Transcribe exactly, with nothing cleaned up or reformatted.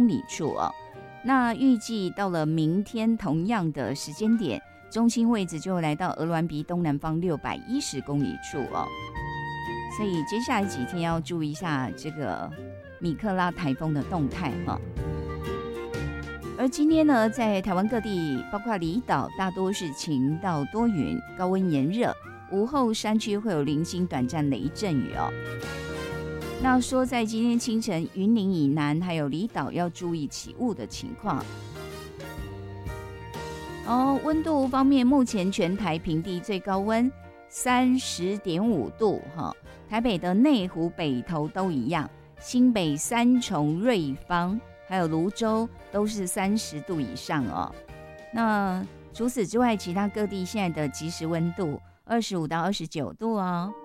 公里处哦。那预计到了明天同样的时间点，中心位置就会来到鹅銮鼻东南方六百一十公里处哦。所以接下来几天要注意一下这个米克拉台风的动态哈。而今天呢，在台湾各地，包括离岛，大多是晴到多云，高温炎热，午后山区会有零星短暂雷阵雨哦。那说在今天清晨，云林以南还有离岛要注意起雾的情况。哦，温度方面，目前全台平地最高温三十点五度哈，台北的内湖、北投都一样，新北、三重、瑞芳还有泸州都是三十度以上哦。那除此之外，其他各地现在的即时温度二十五到二十九度哦。